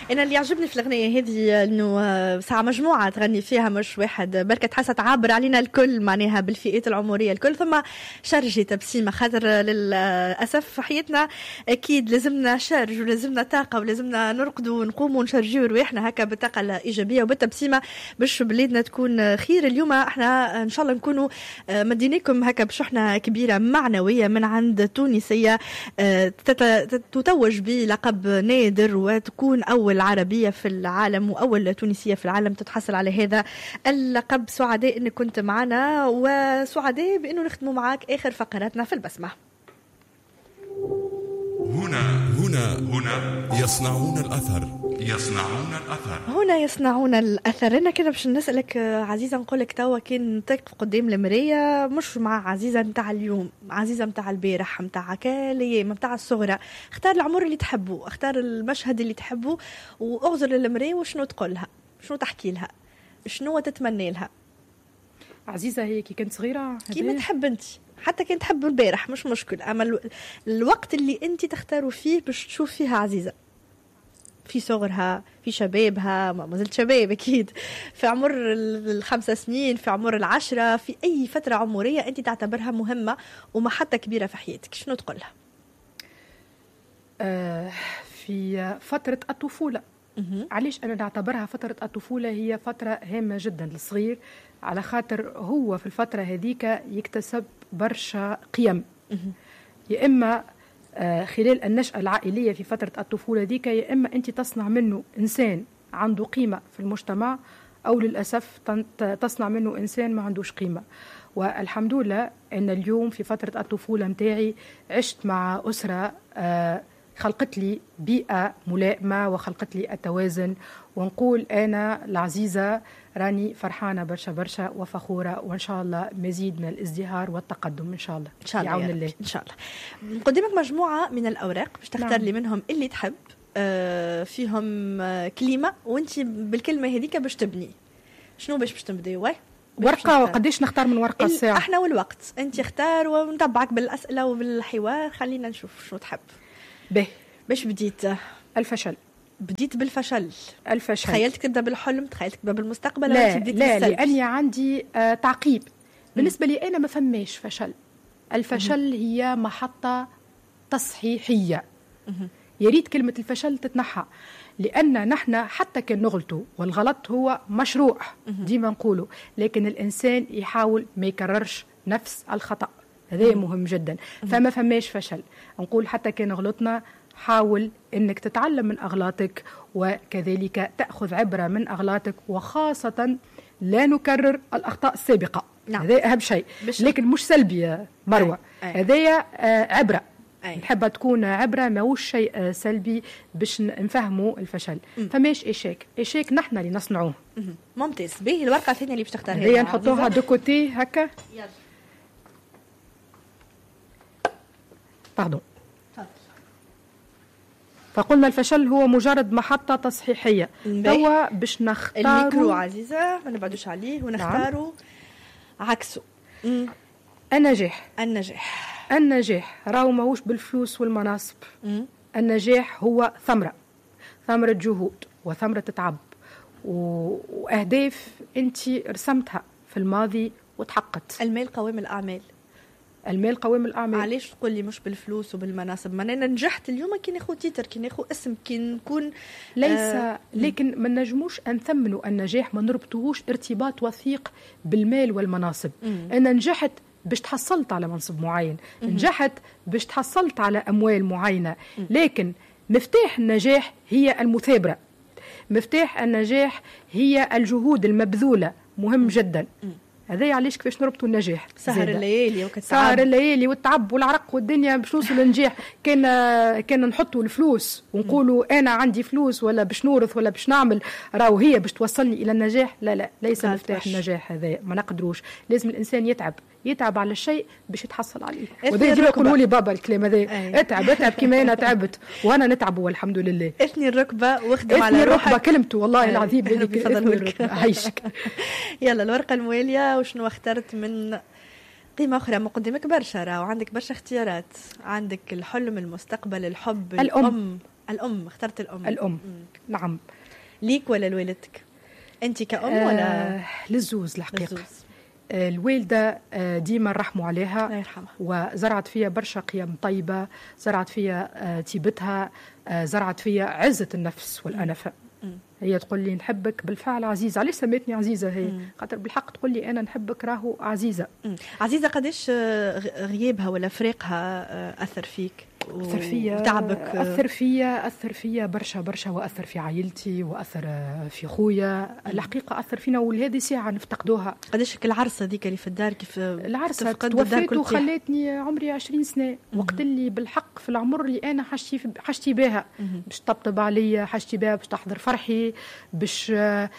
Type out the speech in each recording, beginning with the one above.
انا اللي يعجبني في الاغنيه هذه انه ساعه مجموعه تغني فيها مش واحد، بركه تحسها تعبر علينا الكل معناها بالفئات العمريه الكل، ثم شرجي تبسيمه، خاطر للاسف في حياتنا اكيد لازمنا شرج ولازمنا طاقه ولازمنا نرقدوا ونقوموا ونشرجوا رواحنا هكا بالطاقه الايجابيه وبالتبسيمه باش بلادنا تكون خير. اليوم احنا ان شاء الله نكونوا مدينيكم هكا بشحنه كبيره معنويه من عند تونسيه تتوج بلقب نادر وتكون أول عربية في العالم وأول تونسية في العالم تتحصل على هذا اللقب. سعداء أنك كنت معنا وسعداء بأنه نختموا معك آخر فقراتنا في البسمة. هنا يصنعون الأثر. هنا يصنعون الأثر. أنا كده باش نسألك عزيزة، نقولك توا كان تقف قدام المراية مش مع عزيزة متاع اليوم، عزيزة متاع البارح، متاع كاليام، متاع الصغرى، اختار العمر اللي تحبه، اختار المشهد اللي تحبه واغزر للمراية وشنو تقولها، شنو تحكي لها، شنو تتمنى لها. عزيزة هي كي كنت صغيرة كيما تحب انت، حتى كنت تحب البارح مش مشكل، اما الوقت اللي انت تختاروا فيه باش تشوف فيها عزيزة، في صغرها، في شبابها، ما زلت شباب أكيد، في عمر 5 سنين، في عمر 10، في أي فترة عمرية أنت تعتبرها مهمة ومحطة كبيرة في حياتك، شنو تقولها؟ في فترة الطفولة. علاش أنا نعتبرها فترة الطفولة هي فترة هامة جدا للصغير، على خاطر هو في الفترة هذيك يكتسب برشا قيم، يا إما خلال النشأة العائلية في فترة الطفولة ديك، يا إما أنت تصنع منه إنسان عنده قيمة في المجتمع، أو للأسف تصنع منه إنسان ما عندوش قيمة. والحمد لله أن اليوم في فترة الطفولة متاعي عشت مع أسرة خلقت لي بيئة ملائمة وخلقت لي التوازن، ونقول أنا العزيزة راني فرحانة برشا برشا وفخورة، وإن شاء الله مزيد من الازدهار والتقدم إن شاء الله. إن شاء الله بعون الله. إن شاء الله. قدامك مجموعة من الأوراق باش تختار لي منهم اللي تحب، فيهم كلمة وانت بالكلمة هذيك باش تبني. شنو باش تبدي؟ ورقة، وقديش نختار من ورقة الساعة؟ احنا والوقت، انت اختار ونتبعك بالأسئلة وبالحوار، خلينا نشوف شنو تحب. باش بديت؟ الفشل. بديت بالفشل؟ الفشل. تخيلتك تبدا بالحلم، تخيلتك تبدا بالمستقبل؟ لا لأني عندي تعقيب. بالنسبة لي أنا ما فماش فشل. الفشل هي محطة تصحيحية. يريد كلمة الفشل تتنحى، لأن نحن حتى كان نغلطوا، والغلط هو مشروع ديما نقوله، لكن الإنسان يحاول ما يكررش نفس الخطأ، هذا مهم جدا. فما فماش فشل. نقول حتى كان غلطنا حاول أنك تتعلم من أغلاطك، وكذلك تأخذ عبرة من أغلاطك، وخاصة لا نكرر الأخطاء السابقة. هذا أهم شيء، لكن مش سلبي يا مروة. هذا عبرة، نحب تكون عبرة، ماهوش شيء سلبي باش نفهموا الفشل. فماش إيشيك نحن اللي نصنعوه. ممتاز. به الورقة الثانية اللي باش تختارها هي نحطوها دو كوتي هكا. يلا. باردون. فقلنا الفشل هو مجرد محطة تصحيحية. توا باش نختاروا الميكرو عزيزة، ما نبعدوش عليه ونختاروا عكسه. النجاح راهو ماهوش بالفلوس والمناصب. النجاح هو ثمرة جهود وثمرة تعب وأهداف أنت رسمتها في الماضي وتحققت. المال قوام الأعمال. علاش تقول لي مش بالفلوس وبالمناصب؟ ما انا نجحت اليوم كي ناخذ تيتر، كي ناخذ اسم، كي نكون ليس لكن ما نجموش نثمنوا النجاح، ما نربطوهوش ارتباط وثيق بالمال والمناصب. انا نجحت باش تحصلت على منصب معين، نجحت باش تحصلت على اموال معينه، لكن مفتاح النجاح هي المثابره، مفتاح النجاح هي الجهود المبذوله، مهم جدا. هذا علاش كيفاش نربطوا النجاح؟ سهر الليالي والتعب والعرق والدنيا باش نوصل للنجاح. كان نحطوا الفلوس ونقولوا انا عندي فلوس ولا باش نورث ولا باش نعمل راهو هي باش توصلني الى النجاح. لا ليس مفتاح النجاح هذا، ما نقدروش. لازم الانسان يتعب على الشيء باش يتحصل عليه. وده يقولوا لي بابا الكلام هذا، اتعب كما انا تعبت وانا نتعب والحمد لله. اثني الركبه واخدم على روحك. الركبه كلمته والله العظيم عايشك. يلا الورقه المواليه، وشنو اخترت من قيمة أخرى؟ مقدمك برشا، وعندك برشا اختيارات، عندك الحلم، المستقبل، الحب، الأم. الأم، اخترت الأم. نعم. ليك ولا لوالدتك؟ أنت كأم ولا؟ للزوز الحقيقة. الوالدة ديما رحموا عليها، الله يرحمها، وزرعت فيها برشا قيم طيبة، زرعت فيها طيبتها، زرعت فيها عزة النفس والأنفة. هي تقول لي نحبك بالفعل عزيزة. علاش سميتني عزيزة هي؟ خاطر بالحق تقول لي أنا نحبك راهو عزيزة. عزيزة قديش غيابها ولا فراقها أثر فيك أثر فيا وتعبك؟ أثر فيا برشا، وأثر في عائلتي، وأثر في خويا. الحقيقة أثر فينا، ولهذه ساعة نفتقدوها. قديش العرسة ذيك اللي في الدار؟ كيف العرسة توفيت وخلتني عمري 20 سنة، وقت اللي بالحق في العمر اللي أنا حشتي بها باش تطبطب عليا، حشتي بها باش تحضر فرحي، باش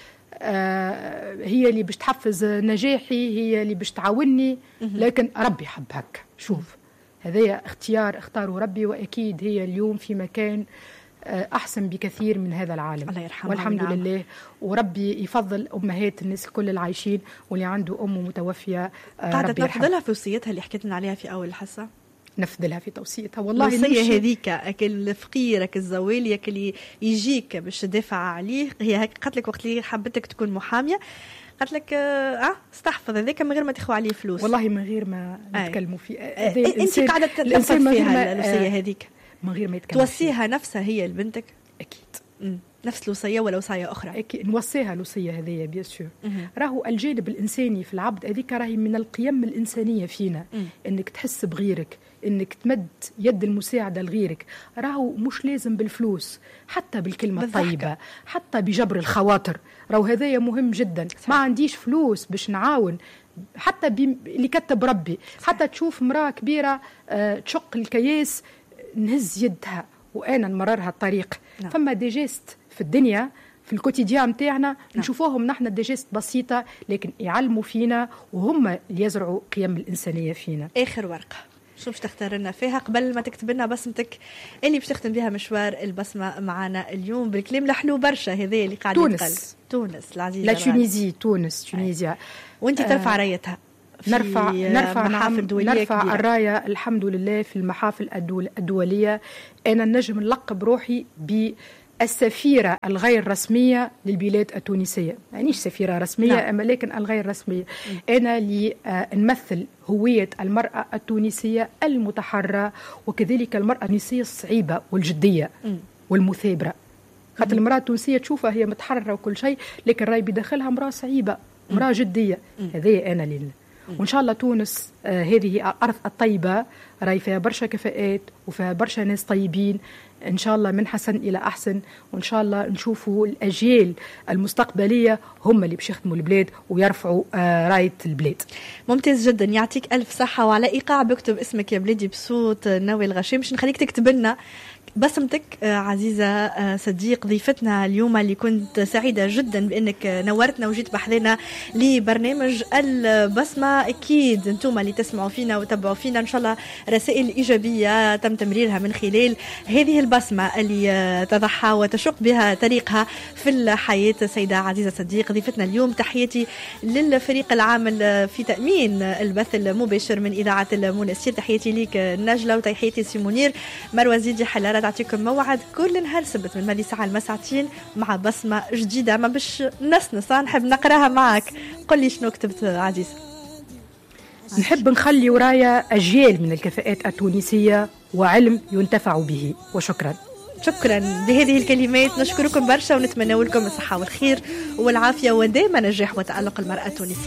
هي اللي باش تحفز نجاحي، هي اللي باش تعاوني. لكن ربي حب هكا. شوف، هذا اختاره ربي، وأكيد هي اليوم في مكان أحسن بكثير من هذا العالم. الله يرحمها والحمد لله. وربي يفضل أمهات الناس الكل العايشين، واللي عنده أم متوفية قاعدة تنفذلها في وصيتها اللي حكيت لنا عليها في أول الحصة؟ نفذلها في توصيتها والله. الوصية هذيك أكل فقيرك الزوالي اللي يجيك باش تدافع عليه، هي هيك قالت لك وقت اللي حبتك تكون محامية، قالت لك استحفظ هذاك من غير ما تاخذوا عليه فلوس. والله من غير ما نتكلموا فيه. انت قاعده تنفذ فيها الوصيه هذيك من غير ما يتكلم توصيها نفسها هي لبنتك؟ اكيد. نفس الوصيه ولا وصايه اخرى؟ اكيد نوصيها الوصيه هذه بيان سور. راهو الجانب الانساني في العبد هذيك راهي من القيم الانسانيه فينا. انك تحس بغيرك، انك تمد يد المساعده لغيرك. راهو مش لازم بالفلوس، حتى بالكلمه الطيبه، حتى بجبر الخواطر. راهو هذايا مهم جدا. ما عنديش فلوس باش نعاون، حتى اللي كتب ربي. حتى تشوف امراه كبيره تشق الكياس، نهز يدها وانا نمررها الطريق. فما دي جيست في الدنيا في الكوتيديان متاعنا نشوفوهم نحن دي جيست بسيطه، لكن يعلموا فينا، وهم اللي يزرعوا قيم الانسانيه فينا. اخر ورقه شو باش تختار لنا فيها قبل ما تكتب لنا بسمتك اللي باش تختم بها مشوار البسمه معنا اليوم بالكلام الحلو برشا هذا اللي قاعد يتقال؟ تونس العزيزه، لا تونيزي، تونيزيا. وانت ترفع رايتها نرفع محافل دولية نرفع كبيرة. الراية الحمد لله في المحافل الدولية. أنا نجم نلقب روحي بالسفيرة الغير رسمية للبلاد التونسية. يعني سفيرة رسمية أما لكن الغير رسمية. أنا اللي نمثل هوية المرأة التونسية المتحرة، وكذلك المرأة التونسية الصعيبة والجدية والمثابرة. خاطر المرأة التونسية تشوفها هي متحررة وكل شيء، لكن راي بداخلها امرأة صعيبة، امرأة جدية. هذه أنا اللي وإن شاء الله تونس هذه الأرض الطيبة راي فيها برشا كفاءات وفيها برشا ناس طيبين. إن شاء الله من حسن إلى أحسن، وإن شاء الله نشوفوا الأجيال المستقبلية هم اللي باش يخدموا البلاد ويرفعوا راية البلاد. ممتاز جدا، يعطيك ألف صحة. وعلى إيقاع بكتب اسمك يا بلادي بصوت ناوي الغشيم، مش نخليك تكتب لنا بسمتك. عزيزة صديق ضيفتنا اليوم اللي كنت سعيدة جدا بأنك نورتنا وجيت بحذنا لبرنامج البسمة. أكيد أنتم اللي تسمعوا فينا وتبعوا فينا، إن شاء الله رسائل إيجابية تم تمريرها من خلال هذه البسمة اللي تضحى وتشق بها طريقها في الحياة. سيدة عزيزة صديق ضيفتنا اليوم. تحياتي للفريق العامل في تأمين البث المباشر من إذاعة المنسير. تحياتي ليك نجلة، وتحياتي سيمونير. مروة زيدي حلالة تعطيكم موعد كل نهار سبت من مالي ساعة المساعتين مع بسمة جديدة. ما بش نسنس، نحب نقراها معك. قل لي شنو كتبت عزيزة؟ نحب نخلي ورايا أجيال من الكفاءات التونسية وعلم ينتفع به. وشكرا. شكرا بهذه الكلمات، نشكركم برشا ونتمنى لكم الصحة والخير والعافية ودائما نجاح وتألق المرأة التونسية.